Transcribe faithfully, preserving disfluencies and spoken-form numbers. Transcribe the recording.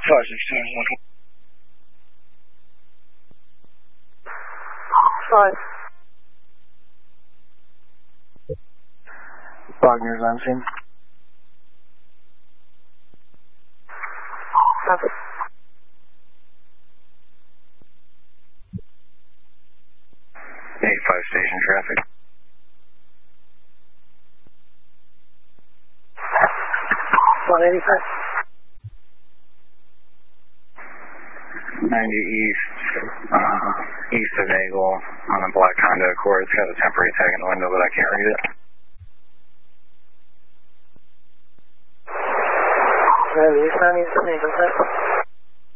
five sixteen, one twenty. Five. Wagner's on scene. Seven. eight five station traffic. one eighty-five. ninety east, uh, east of Eagle on a black Honda Accord. It's got a temporary tag in the window, but I can't read it. Release ninety east of Eagle,